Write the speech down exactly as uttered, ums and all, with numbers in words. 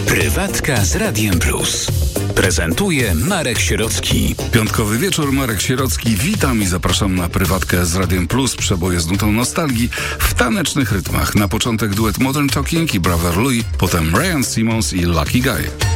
Prywatka z Radiem Plus. Prezentuje Marek Sierocki. Piątkowy wieczór, Marek Sierocki. Witam i zapraszam na Prywatkę z Radiem Plus. Przeboje z nutą nostalgii w tanecznych rytmach. Na początek duet Modern Talking i Brother Louie, potem Ryan Simmons i Lucky Guy.